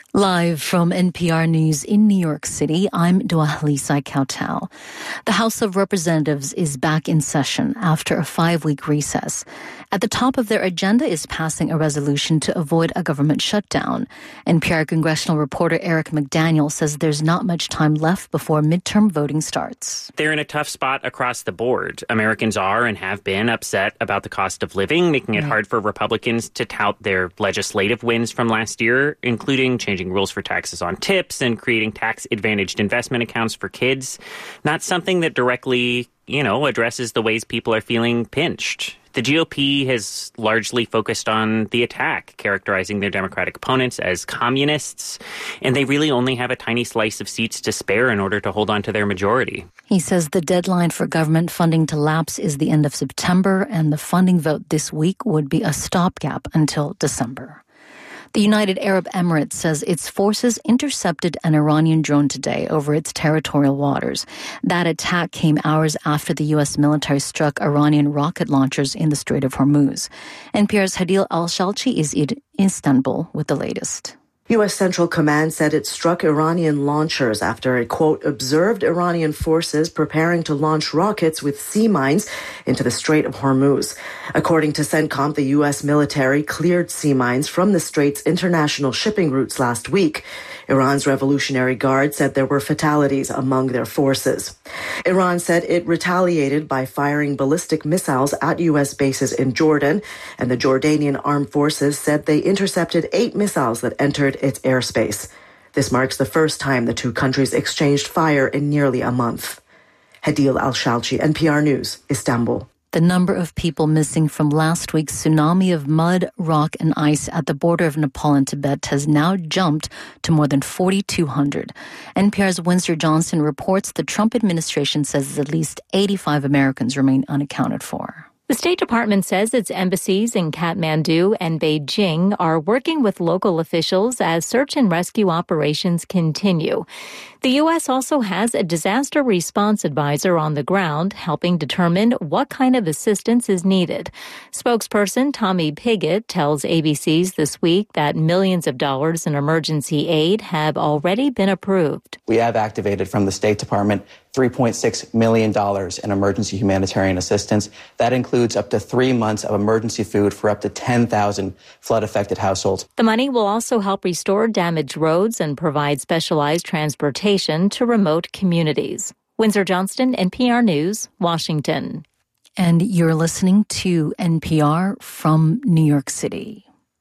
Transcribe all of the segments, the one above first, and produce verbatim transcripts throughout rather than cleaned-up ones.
Live from N P R News in New York City, I'm Dua Lisa Kautal. The House of Representatives is back in session after a five-week recess. At the top of their agenda is passing a resolution to avoid a government shutdown. N P R congressional reporter Eric McDaniel says there's not much time left before midterm voting starts. They're in a tough spot across the board. Americans are and have been upset about the cost of living, making it hard for Republicans to tout their legislative wins from last year, including changing rules for taxes on tips and creating tax-advantaged investment accounts for kids. Not something that directly, you know, addresses the ways people are feeling pinched. The G O P has largely focused on the attack, characterizing their Democratic opponents as communists, and they really only have a tiny slice of seats to spare in order to hold on to their majority. He says the deadline for government funding to lapse is the end of September, and the funding vote this week would be a stopgap until December. The United Arab Emirates says its forces intercepted an Iranian drone today over its territorial waters. That attack came hours after the U S military struck Iranian rocket launchers in the Strait of Hormuz. N P R's Hadil Al-Shalchi is in Istanbul with the latest. U S Central Command said it struck Iranian launchers after it, quote, observed Iranian forces preparing to launch rockets with sea mines into the Strait of Hormuz. According to CENTCOM, the U S military cleared sea mines from the Strait's international shipping routes last week. Iran's Revolutionary Guard said there were fatalities among their forces. Iran said it retaliated by firing ballistic missiles at U S bases in Jordan, and the Jordanian armed forces said they intercepted eight missiles that entered its airspace. This marks the first time the two countries exchanged fire in nearly a month. Hadil Al-Shalchi, N P R News, Istanbul. The number of people missing from last week's tsunami of mud, rock, and ice at the border of Nepal and Tibet has now jumped to more than forty-two hundred. N P R's Windsor Johnson reports the Trump administration says at least eighty-five Americans remain unaccounted for. The State Department says its embassies in Kathmandu and Beijing are working with local officials as search and rescue operations continue. The U S also has a disaster response advisor on the ground helping determine what kind of assistance is needed. Spokesperson Tommy Pigott tells A B C's This Week that millions of dollars in emergency aid have already been approved. We have activated from the State Department three point six million dollars in emergency humanitarian assistance. That includes up to three months of emergency food for up to ten thousand flood-affected households. The money will also help restore damaged roads and provide specialized transportation to remote communities. Windsor Johnston, N P R News, Washington. And you're listening to N P R from New York City.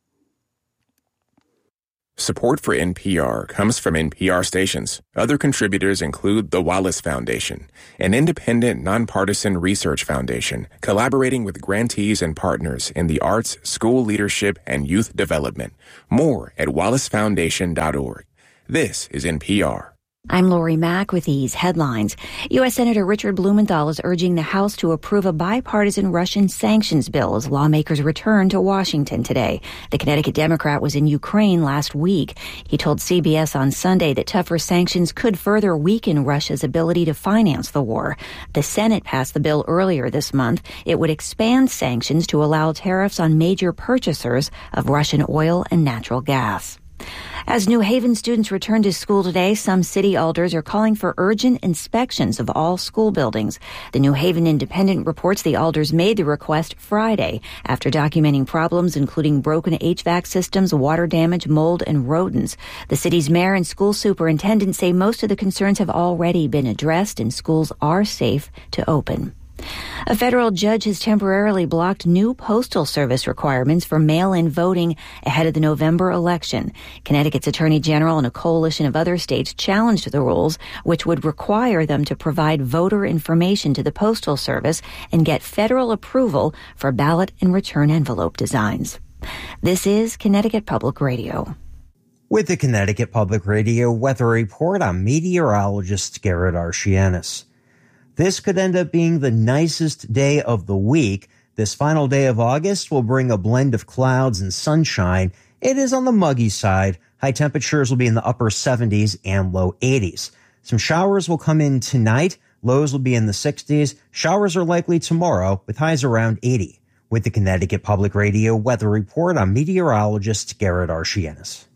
Support for N P R comes from N P R stations. Other contributors include the Wallace Foundation, an independent, nonpartisan research foundation collaborating with grantees and partners in the arts, school leadership, and youth development. More at wallace foundation dot org. This is N P R. I'm Lori Mack with these headlines. U S. Senator Richard Blumenthal is urging the House to approve a bipartisan Russian sanctions bill as lawmakers return to Washington today. The Connecticut Democrat was in Ukraine last week. He told C B S on Sunday that tougher sanctions could further weaken Russia's ability to finance the war. The Senate passed the bill earlier this month. It would expand sanctions to allow tariffs on major purchasers of Russian oil and natural gas. As New Haven students return to school today, some city alders are calling for urgent inspections of all school buildings. The New Haven Independent reports the alders made the request Friday after documenting problems including broken H V A C systems, water damage, mold, and rodents. The city's mayor and school superintendent say most of the concerns have already been addressed and schools are safe to open. A federal judge has temporarily blocked new postal service requirements for mail-in voting ahead of the November election. Connecticut's Attorney General and a coalition of other states challenged the rules, which would require them to provide voter information to the Postal Service and get federal approval for ballot and return envelope designs. This is Connecticut Public Radio. With the Connecticut Public Radio Weather Report, I'm meteorologist Garrett Archianis. This could end up being the nicest day of the week. This final day of August will bring a blend of clouds and sunshine. It is on the muggy side. High temperatures will be in the upper seventies and low eighties. Some showers will come in tonight. Lows will be in the sixties. Showers are likely tomorrow with highs around eighty. With the Connecticut Public Radio Weather Report, I'm meteorologist Garrett Archianis.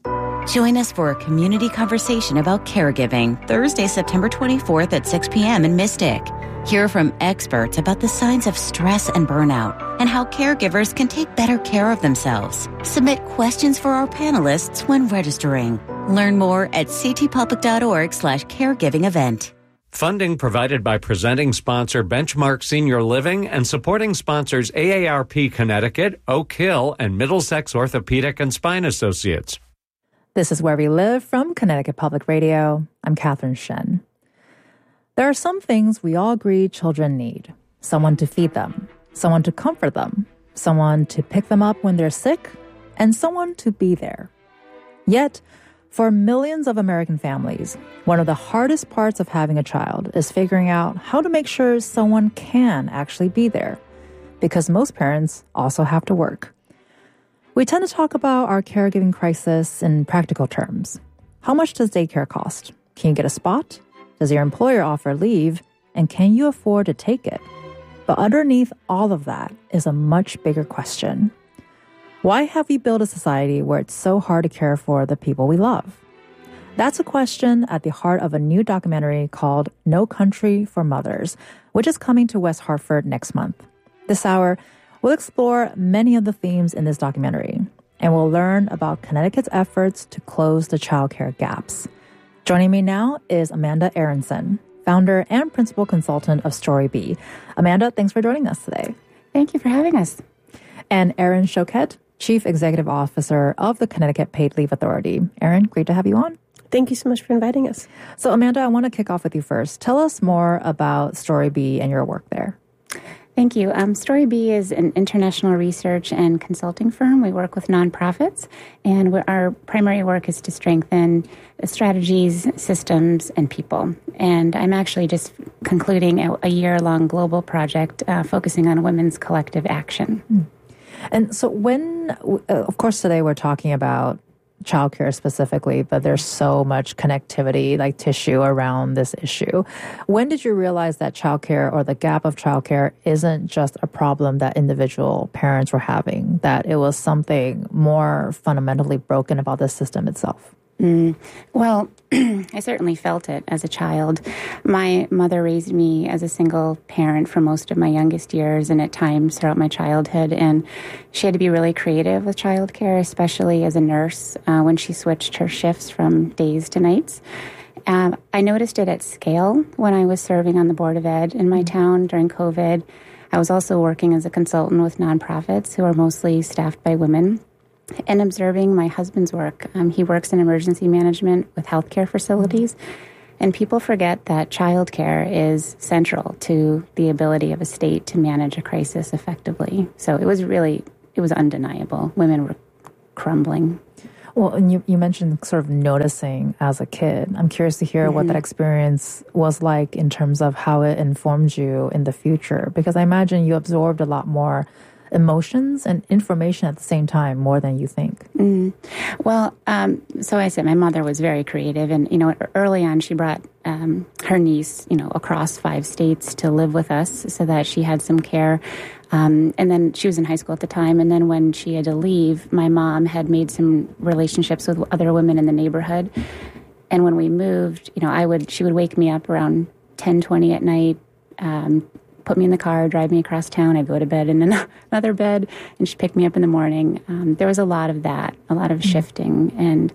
Join us for a community conversation about caregiving Thursday, September twenty-fourth at six p.m. in Mystic. Hear from experts about the signs of stress and burnout and how caregivers can take better care of themselves. Submit questions for our panelists when registering. Learn more at ctpublic.org slash caregiving event. Funding provided by presenting sponsor Benchmark Senior Living and supporting sponsors A A R P Connecticut, Oak Hill, and Middlesex Orthopedic and Spine Associates. This is Where We Live from Connecticut Public Radio. I'm Catherine Shen. There are some things we all agree children need. Someone to feed them, someone to comfort them, someone to pick them up when they're sick, and someone to be there. Yet, for millions of American families, one of the hardest parts of having a child is figuring out how to make sure someone can actually be there, because most parents also have to work. We tend to talk about our caregiving crisis in practical terms. How much does daycare cost? Can you get a spot? Does your employer offer leave? And can you afford to take it? But underneath all of that is a much bigger question. Why have we built a society where it's so hard to care for the people we love? That's a question at the heart of a new documentary called No Country for Mothers, which is coming to West Hartford next month. This hour, we'll explore many of the themes in this documentary, and we'll learn about Connecticut's efforts to close the childcare gaps. Joining me now is Amanda Aronson, founder and principal consultant of StoryB. Amanda, thanks for joining us today. Thank you for having us. And Erin Choquette, Chief Executive Officer of the Connecticut Paid Leave Authority. Erin, great to have you on. Thank you so much for inviting us. So, Amanda, I want to kick off with you first. Tell us more about StoryB and your work there. Thank you. Um, StoryB is an international research and consulting firm. We work with nonprofits, and our primary work is to strengthen strategies, systems, and people. And I'm actually just concluding a, a year-long global project uh, focusing on women's collective action. Mm. And so when, uh, of course, today we're talking about childcare specifically, but there's so much connectivity, like tissue around this issue. When did you realize that childcare or the gap of childcare isn't just a problem that individual parents were having, that it was something more fundamentally broken about the system itself? Mm. Well, I certainly felt it as a child. My mother raised me as a single parent for most of my youngest years and at times throughout my childhood. And she had to be really creative with childcare, especially as a nurse uh, when she switched her shifts from days to nights. Um, I noticed it at scale when I was serving on the Board of Ed in my town during COVID. I was also working as a consultant with nonprofits who are mostly staffed by women. And observing my husband's work. Um, he works in emergency management with healthcare facilities. And people forget that childcare is central to the ability of a state to manage a crisis effectively. So it was really, it was undeniable. Women were crumbling. Well, and you, you mentioned sort of noticing as a kid. I'm curious to hear mm-hmm. what that experience was like in terms of how it informed you in the future. Because I imagine you absorbed a lot more emotions and information at the same time, more than you think. Mm. Well, um, so I said my mother was very creative, and you know, early on she brought um, her niece, you know, across five states to live with us, so that she had some care. Um, and then she was in high school at the time, and then when she had to leave, my mom had made some relationships with other women in the neighborhood. And when we moved, you know, I would she would wake me up around ten twenty at night. Um, put me in the car, drive me across town. I'd go to bed in another bed, and she'd pick me up in the morning. Um, there was a lot of that, a lot of shifting, and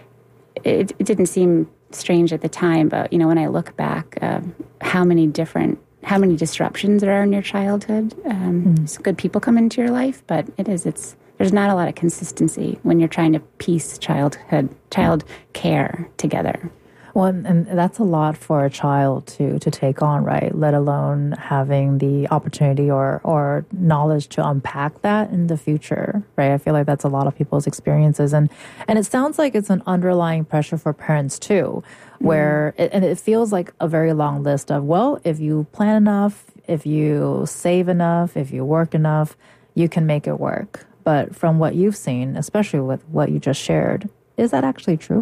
it, it didn't seem strange at the time. But you know, when I look back, uh, how many different, how many disruptions there are in your childhood. Um, mm. It's good people come into your life, but it is it's there's not a lot of consistency when you're trying to piece childhood, child care together. Well, and that's a lot for a child to to take on, right? Let alone having the opportunity or or knowledge to unpack that in the future, right? I feel like that's a lot of people's experiences, and and it sounds like it's an underlying pressure for parents too, where mm. it, and it feels like a very long list of, well, if you plan enough, if you save enough, if you work enough, you can make it work. But from what you've seen, especially with what you just shared, is that actually true?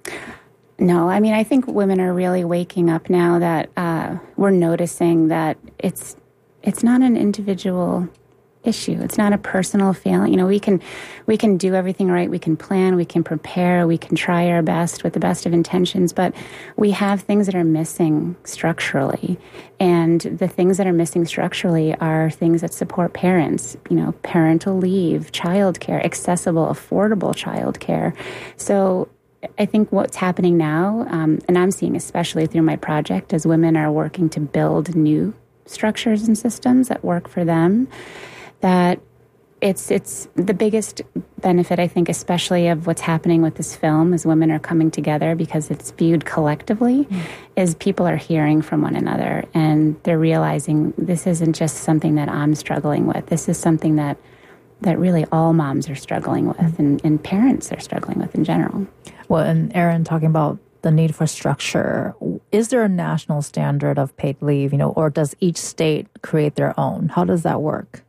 No, I mean, I think women are really waking up now that uh, we're noticing that it's it's not an individual issue. It's not a personal failing. You know, we can we can do everything right. We can plan. We can prepare. We can try our best with the best of intentions. But we have things that are missing structurally, and the things that are missing structurally are things that support parents. You know, parental leave, childcare, accessible, affordable childcare. So I think what's happening now, um, and I'm seeing especially through my project, as women are working to build new structures and systems that work for them, that it's it's the biggest benefit, I think, especially of what's happening with this film as women are coming together because it's viewed collectively, mm. is people are hearing from one another and they're realizing this isn't just something that I'm struggling with. This is something that that really all moms are struggling with, and, and parents are struggling with in general. Well, and Erin, talking about the need for structure, is there a national standard of paid leave, you know, or does each state create their own? How does that work?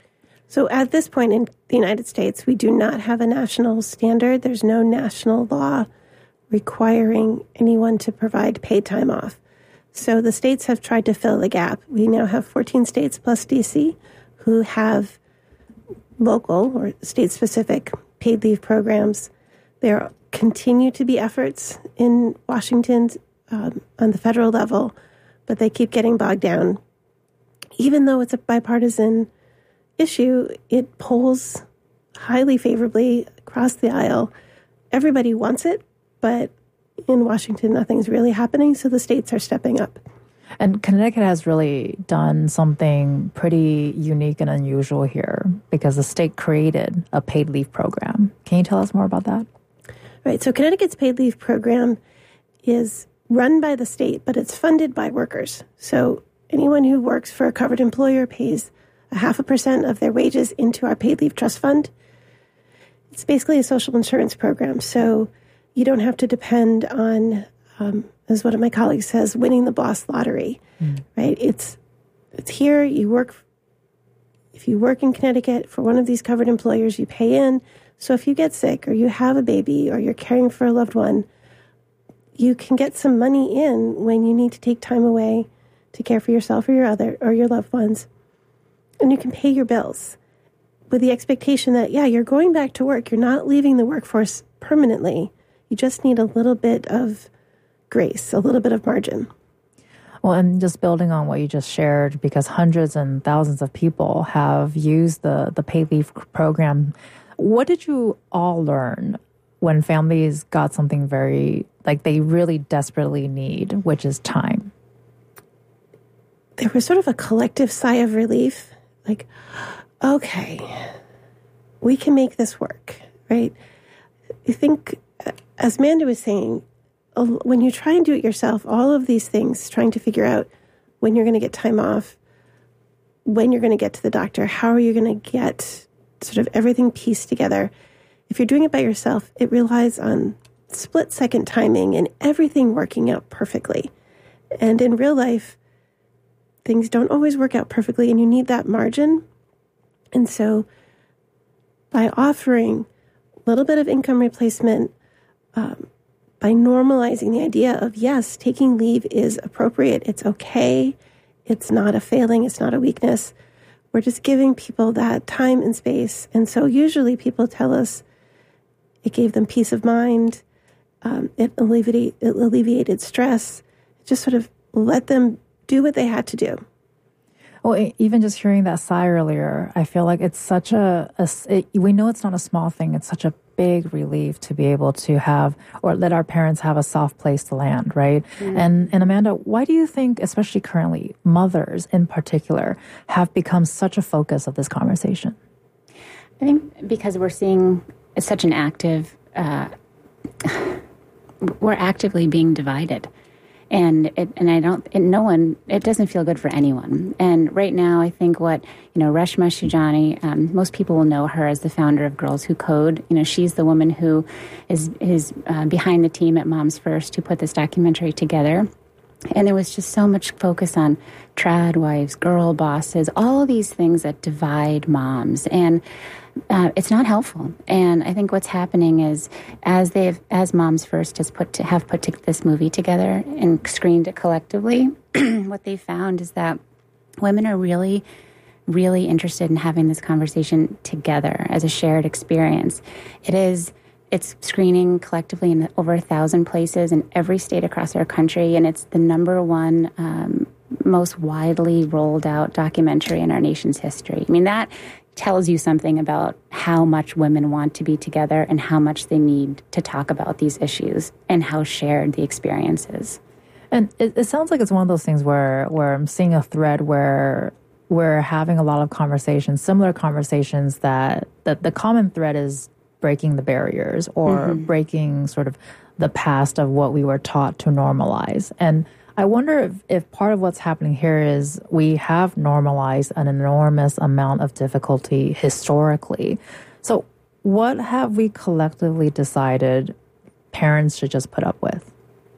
So at this point in the United States, we do not have a national standard. There's no national law requiring anyone to provide paid time off. So the states have tried to fill the gap. We now have fourteen states plus D C who have local or state-specific paid leave programs. There continue to be efforts in Washington um, on the federal level, but they keep getting bogged down. Even though it's a bipartisan issue, it polls highly favorably across the aisle. Everybody wants it, but in Washington, nothing's really happening, so the states are stepping up. And Connecticut has really done something pretty unique and unusual here because the state created a paid leave program. Can you tell us more about that? Right. So Connecticut's paid leave program is run by the state, but it's funded by workers. So anyone who works for a covered employer pays a half a percent of their wages into our paid leave trust fund. It's basically a social insurance program. So you don't have to depend on, um, as one of my colleagues says, winning the boss lottery, mm. right? It's it's here. You work. If you work in Connecticut for one of these covered employers, you pay in. So if you get sick or you have a baby or you're caring for a loved one, you can get some money in when you need to take time away to care for yourself or your other or your loved ones. And you can pay your bills with the expectation that, yeah, you're going back to work. You're not leaving the workforce permanently. You just need a little bit of grace, a little bit of margin. Well, and just building on what you just shared, because hundreds and thousands of people have used the, the paid leave program. What did you all learn when families got something very, like they really desperately need, which is time? There was sort of a collective sigh of relief. Like, okay, we can make this work, right? I think, as Amanda was saying, when you try and do it yourself, all of these things, trying to figure out when you're going to get time off, when you're going to get to the doctor, how are you going to get sort of everything pieced together. If you're doing it by yourself, it relies on split-second timing and everything working out perfectly. And in real life, things don't always work out perfectly, and you need that margin. And so by offering a little bit of income replacement, um, by normalizing the idea of, yes, taking leave is appropriate, it's okay, it's not a failing, it's not a weakness, we're just giving people that time and space. And so usually people tell us it gave them peace of mind, um, it, alleviated, it alleviated stress, it just sort of let them do what they had to do. Well, even just hearing that sigh earlier, I feel like it's such a, a it, we know it's not a small thing. It's such a big relief to be able to have, or let our parents have a soft place to land, right? Mm-hmm. And and Amanda, why do you think, especially currently, mothers in particular have become such a focus of this conversation? I think because we're seeing such an active, uh, we're actively being divided. And it, and I don't, and no one, it doesn't feel good for anyone. And right now, I think what, you know, Reshma Shujani, um, most people will know her as the founder of Girls Who Code. You know, she's the woman who is, is uh, behind the team at Moms First who put this documentary together. And there was just so much focus on trad wives, girl bosses, all of these things that divide moms. And uh, it's not helpful. And I think what's happening is, as they've, as Moms First has put to, have put to this movie together and screened it collectively, what they found is that women are really really interested in having this conversation together as a shared experience. It is, it's screening collectively in over a thousand places in every state across our country, and it's the number one um, most widely rolled out documentary in our nation's history. I mean, that tells you something about how much women want to be together and how much they need to talk about these issues and how shared the experience is. And it, it sounds like it's one of those things where, where I'm seeing a thread where we're having a lot of conversations, similar conversations that, that the common thread is breaking the barriers or mm-hmm. breaking sort of the past of what we were taught to normalize. And I wonder if, if part of what's happening here is we have normalized an enormous amount of difficulty historically. So what have we collectively decided parents should just put up with?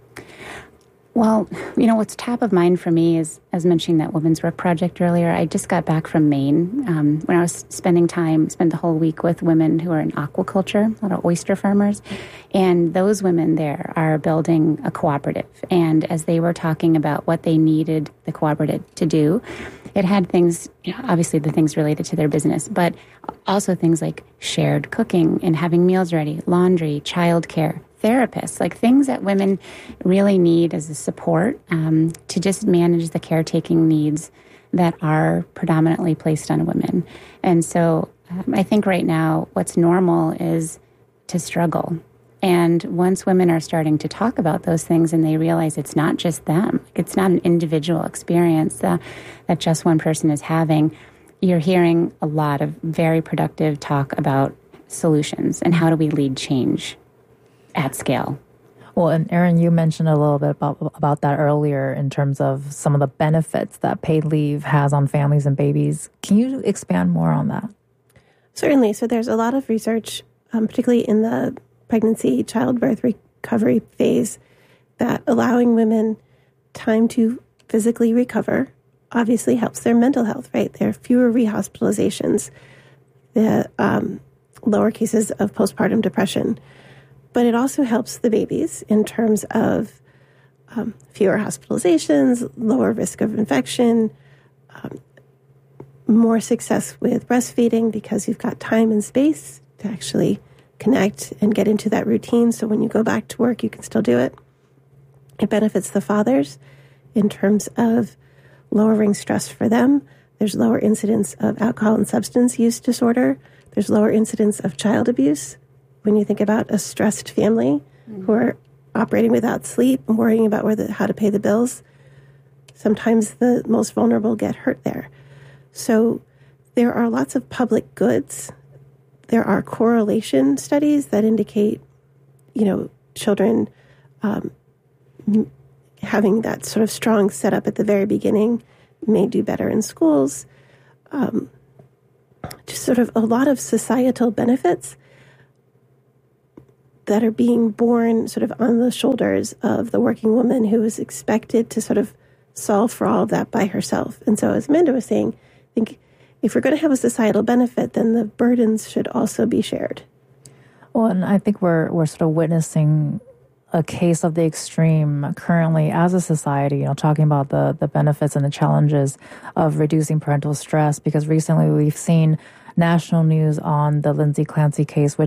Well, you know, what's top of mind for me is, as mentioning that Women's Work Project earlier, I just got back from Maine um, when I was spending time, spent the whole week with women who are in aquaculture, a lot of oyster farmers. And those women there are building a cooperative. And as they were talking about what they needed the cooperative to do, it had things, you know, obviously the things related to their business, but also things like shared cooking and having meals ready, laundry, childcare, therapists, like things that women really need as a support um, to just manage the caretaking needs that are predominantly placed on women. And so um, I think right now what's normal is to struggle. And once women are starting to talk about those things and they realize it's not just them, it's not an individual experience that, that just one person is having, you're hearing a lot of very productive talk about solutions and how do we lead change at scale. Well, and Erin, you mentioned a little bit about about that earlier in terms of some of the benefits that paid leave has on families and babies. Can you expand more on that? Certainly. So there's a lot of research, um, particularly in the pregnancy, childbirth recovery phase, that allowing women time to physically recover obviously helps their mental health, right? There are fewer rehospitalizations, the um, lower cases of postpartum depression. But it also helps the babies in terms of um, fewer hospitalizations, lower risk of infection, um, more success with breastfeeding because you've got time and space to actually connect and get into that routine. So when you go back to work, you can still do it. It benefits the fathers in terms of lowering stress for them. There's lower incidence of alcohol and substance use disorder. There's lower incidence of child abuse. When you think about a stressed family mm-hmm. who are operating without sleep and worrying about where the, how to pay the bills, sometimes the most vulnerable get hurt there. So there are lots of public goods. There are correlation studies that indicate, you know, children um, having that sort of strong setup at the very beginning may do better in schools. Um, just sort of a lot of societal benefits that are being borne sort of on the shoulders of the working woman who is expected to sort of solve for all of that by herself. And so, as Amanda was saying, I think if we're going to have a societal benefit, then the burdens should also be shared. Well, and I think we're we're sort of witnessing a case of the extreme currently as a society, you know, talking about the, the benefits and the challenges of reducing parental stress, because recently we've seen national news on the Lindsay Clancy case, which